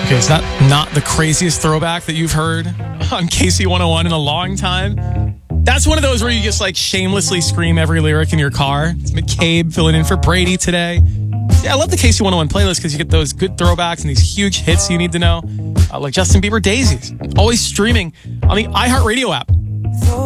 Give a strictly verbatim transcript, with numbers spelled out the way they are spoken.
Okay, is that not the craziest throwback that you've heard on K C one oh one in a long time? That's one of those where you just like shamelessly scream every lyric in your car. It's McCabe filling in for Brady today. Yeah, I love the K C one oh one playlist because you get those good throwbacks and these huge hits you need to know, uh, like Justin Bieber Daisies. Always streaming on the iHeartRadio app.